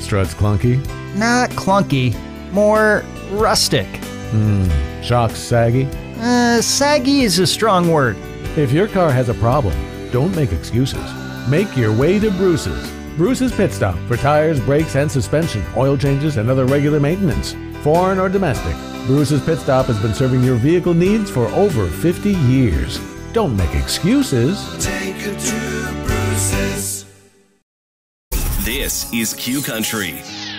struts clunky? Not clunky, more rustic. Shocks saggy? Saggy is a strong word. If your car has a problem, don't make excuses. Make your way to Bruce's. Bruce's Pit Stop for tires, brakes, and suspension, oil changes, and other regular maintenance. Foreign or domestic, Bruce's Pit Stop has been serving your vehicle needs for over 50 years. Don't make excuses. Take it to Bruce's. This is Q Country.